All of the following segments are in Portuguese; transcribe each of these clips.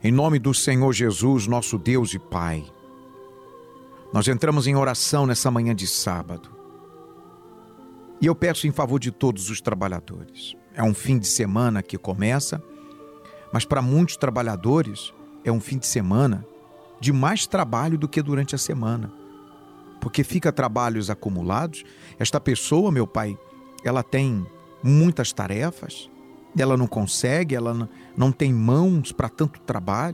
Em nome do Senhor Jesus, nosso Deus e Pai, nós entramos em oração nessa manhã de sábado. E eu peço em favor de todos os trabalhadores. É um fim de semana que começa, mas para muitos trabalhadores é um fim de semana de mais trabalho do que durante a semana. Porque fica trabalhos acumulados. Esta pessoa, meu Pai, ela tem muitas tarefas, ela não consegue, ela não tem mãos para tanto trabalho.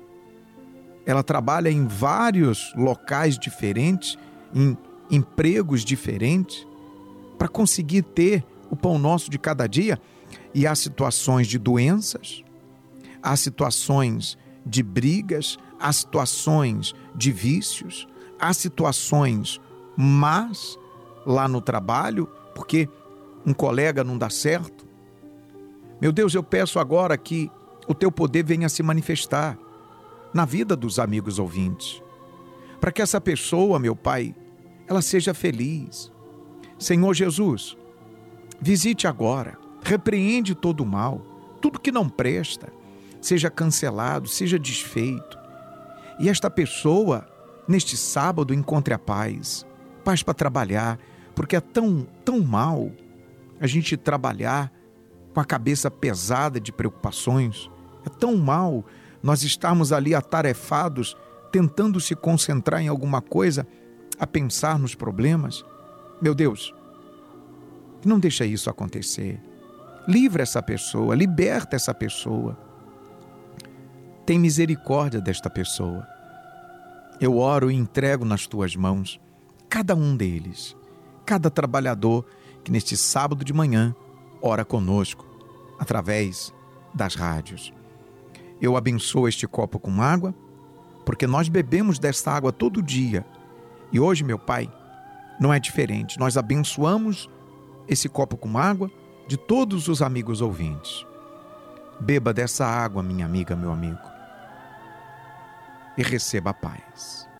Ela trabalha em vários locais diferentes, em empregos diferentes, para conseguir ter o pão nosso de cada dia. E há situações de doenças, há situações de brigas, há situações de vícios, há situações más lá no trabalho, porque um colega não dá certo. Meu Deus, eu peço agora que o teu poder venha se manifestar na vida dos amigos ouvintes, para que essa pessoa, meu Pai, ela seja feliz. Senhor Jesus, visite agora, repreende todo o mal, tudo que não presta, seja cancelado, seja desfeito. E esta pessoa, neste sábado, encontre a paz para trabalhar, porque é tão mal a gente trabalhar com a cabeça pesada de preocupações. É tão mal nós estarmos ali atarefados, tentando se concentrar em alguma coisa, a pensar nos problemas. Meu Deus, não deixa isso acontecer. Livra essa pessoa, liberta essa pessoa. Tem misericórdia desta pessoa. Eu oro e entrego nas tuas mãos cada um deles, cada trabalhador que neste sábado de manhã ora conosco, através das rádios. Eu abençoo este copo com água, porque nós bebemos desta água todo dia. E hoje, meu Pai, não é diferente. Nós abençoamos esse copo com água de todos os amigos ouvintes. Beba dessa água, minha amiga, meu amigo, e receba a paz.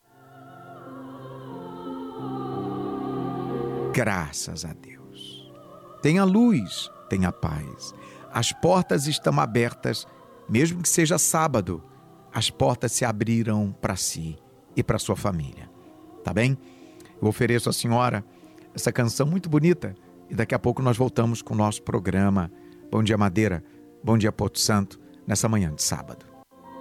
Graças a Deus. Tenha luz, tenha paz. As portas estão abertas, mesmo que seja sábado. As portas se abriram para si e para sua família. Tá bem? Eu ofereço à senhora essa canção muito bonita e daqui a pouco nós voltamos com o nosso programa Bom Dia Madeira, Bom Dia Porto Santo, nessa manhã de sábado.